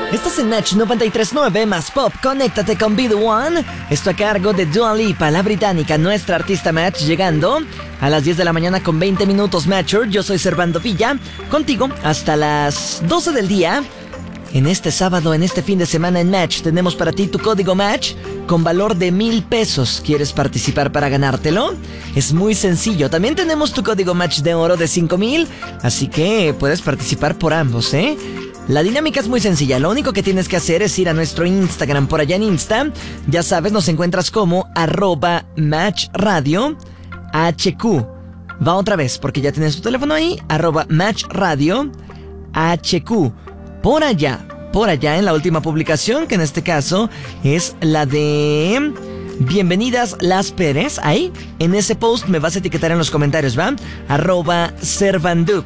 Estás en Match 93.9 más Pop. Conéctate con Be The One. Esto a cargo de Dua Lipa, la británica, nuestra artista Match, llegando a las 10 de la mañana con 20 minutos Matcher. Yo soy Servando Villa, contigo hasta las 12 del día. En este sábado, en este fin de semana en Match, tenemos para ti tu código Match con valor de 1,000 pesos. ¿Quieres participar para ganártelo? Es muy sencillo. También tenemos tu código Match de oro de 5,000, así que puedes participar por ambos, ¿eh? La dinámica es muy sencilla. Lo único que tienes que hacer es ir a nuestro Instagram. Por allá en Insta, ya sabes, nos encuentras como @MatchRadio HQ. Va otra vez, porque ya tienes tu teléfono ahí. @MatchRadio HQ. Por allá en la última publicación, que en este caso es la de Bienvenidas Las Pérez. Ahí, en ese post me vas a etiquetar en los comentarios, ¿va? @Servandup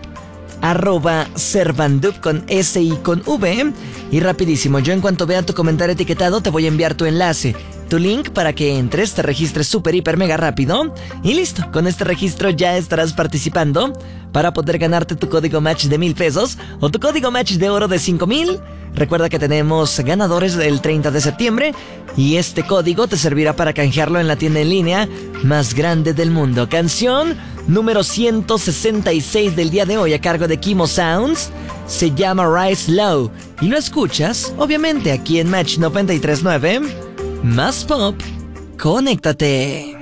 con S y con V. Y rapidísimo, yo en cuanto vea tu comentario etiquetado te voy a enviar tu enlace, tu link para que entres, te registres súper, hiper, mega rápido. Y listo, con este registro ya estarás participando para poder ganarte tu código Match de 1,000 pesos o tu código Match de oro de 5,000. Recuerda que tenemos ganadores el 30 de septiembre y este código te servirá para canjearlo en la tienda en línea más grande del mundo. Canción número 166 del día de hoy a cargo de Kimo Sounds. Se llama Rise Low y lo escuchas, obviamente, aquí en Match 93.9 más Pop. Conéctate.